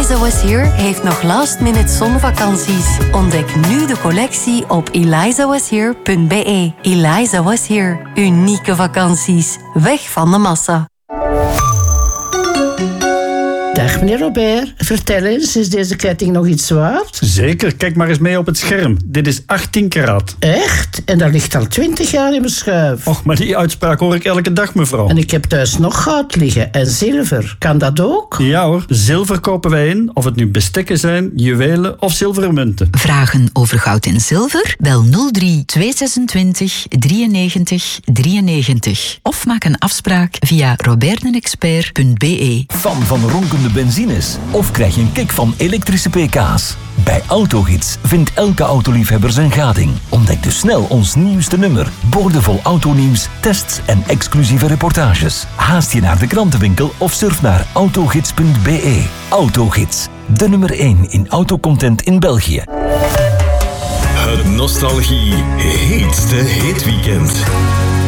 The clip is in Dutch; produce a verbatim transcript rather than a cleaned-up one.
Eliza Was Here heeft nog last-minute zonvakanties. Ontdek nu de collectie op eliza was here punt b e. Eliza Was Here. Unieke vakanties. Weg van de massa. Dag meneer Robert, vertel eens, is deze ketting nog iets waard? Zeker, kijk maar eens mee op het scherm. Dit is achttien karaat. Echt? En dat ligt al twintig jaar in mijn schuif. Och, maar die uitspraak hoor ik elke dag, mevrouw. En ik heb thuis nog goud liggen en zilver. Kan dat ook? Ja hoor, zilver kopen wij in, of het nu bestekken zijn, juwelen of zilveren munten. Vragen over goud en zilver? Bel nul drie tweehonderdzesentwintig drieënnegentig drieënnegentig. Of maak een afspraak via roberdenexpert punt b e. Fan van ronkende benzines? Of krijg je een kick van elektrische pk's? Bij Autogids vindt elke autoliefhebber zijn gading. Ontdek dus snel ons nieuwste nummer. Boordevol autonieuws, tests en exclusieve reportages. Haast je naar de krantenwinkel of surf naar autogids punt b e. Autogids, de nummer één in autocontent in België. Het Nostalgie heetste hitweekend.